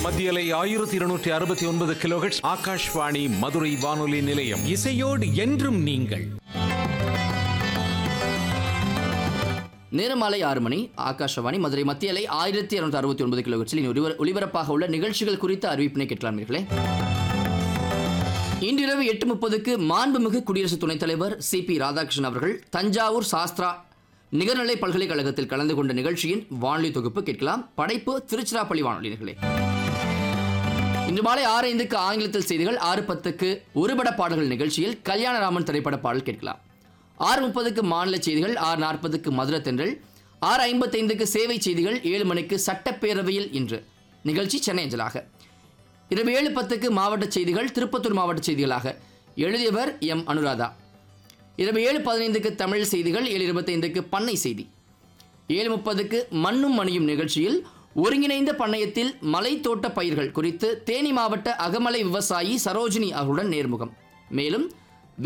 மத்தியலை 1269 கிலோஹெர்ட்ஸ் ஆகாஷ்வாணி மதுரை வானொலி நிலையம். இசையோடு என்றும் நீங்கள். நேரம் மாலை 6 மணி. ஆகாஷவாணி மதுரை மத்தியலை 1269 கிலோஹெர்ட்ஸில் இனி ஒலிபரப்பாக உள்ள நிகழ்ச்சிகள் குறித்த அறிவிப்பினை கேட்கலாம். இன்றிரவு 8:30க்கு மாண்புமிகு குடியரசு துணைத் தலைவர் CP ராதாகிருஷ்ணன் அவர்கள் தஞ்சாவூர் சாஸ்திரா நிகர்நிலை பல்கலைக்கழகத்தில் கலந்து கொண்ட நிகழ்ச்சியின் வானொலி தொகுப்பு கேட்கலாம். படைப்பு திருச்சிராப்பள்ளி வானொலி நிகழ்ச்சி. இன்று மாலை 6:05க்கு ஆங்கிலத்தில் செய்திகள். 6:10க்கு ஒருபட பாடல்கள் நிகழ்ச்சியில் கல்யாணராமன் திரைப்பட பாடல் கேட்கலாம். 6:30க்கு மாநில செய்திகள். 6:40க்கு மதுரை தென்றல். 6:55க்கு சேவை செய்திகள். 7 மணிக்கு சட்டப்பேரவையில் இன்று நிகழ்ச்சி சென்னை அஞ்சலாக. இரவு 7:10க்கு மாவட்ட செய்திகள். திருப்பத்தூர் மாவட்ட செய்திகளாக எழுதியவர் M. அனுராதா. இரவு 7:15க்கு தமிழ் செய்திகள். 7:25க்கு பண்ணை செய்தி. 7:30க்கு மண்ணும் மணியும் நிகழ்ச்சியில் ஒருங்கிணைந்த பண்ணையத்தில் மலைத்தோட்ட பயிர்கள் குறித்து தேனி மாவட்ட அகமலை விவசாயி சரோஜினி அவர்களுடன் நேர்முகம். மேலும்